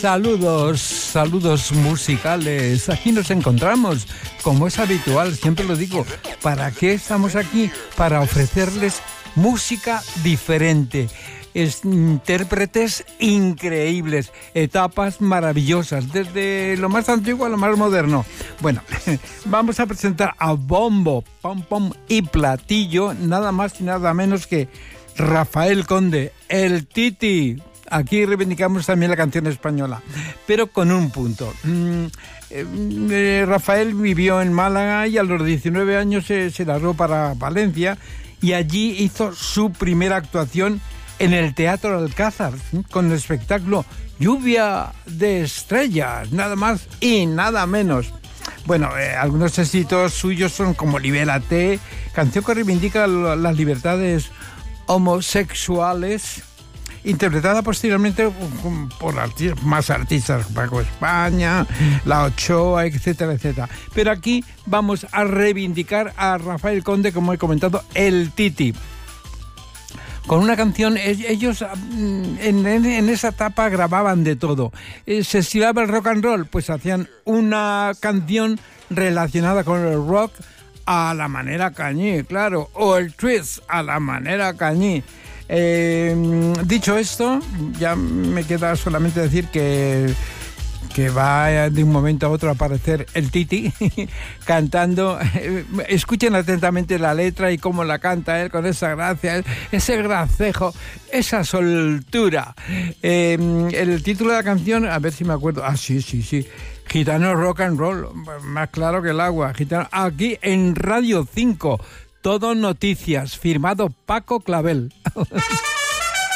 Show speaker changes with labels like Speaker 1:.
Speaker 1: Saludos musicales. Aquí nos encontramos, como es habitual, siempre lo digo. ¿Para qué estamos aquí? Para ofrecerles música diferente. Intérpretes increíbles, etapas maravillosas, desde lo más antiguo a lo más moderno. Bueno, vamos a presentar a bombo, pom pom y platillo, nada más y nada menos que Rafael Conde, el Titi. Aquí reivindicamos también la canción española, pero con un punto. Rafael vivió en Málaga y a los 19 años se largó para Valencia y allí hizo su primera actuación en el Teatro Alcázar, con el espectáculo Lluvia de Estrellas, nada más y nada menos. Bueno, algunos éxitos suyos son como Libérate, canción que reivindica las libertades homosexuales, interpretada posteriormente por más artistas, Paco España, La Ochoa, etcétera, etcétera. Pero aquí vamos a reivindicar a Rafael Conde, como he comentado, el Titi. Con una canción, ellos en esa etapa grababan de todo. Se estilaba el rock and roll, pues hacían una canción relacionada con el rock a la manera Cañí, claro, o el twist a la manera Cañí. Dicho esto, ya me queda solamente decir que va de un momento a otro a aparecer el Titi cantando. Escuchen atentamente la letra y cómo la canta él con esa gracia, ese gracejo, esa soltura. El título de la canción, a ver si me acuerdo. Sí. Gitano Rock and Roll, más claro que el agua. Gitano, aquí en Radio 5, Todo Noticias, firmado Paco Clavel.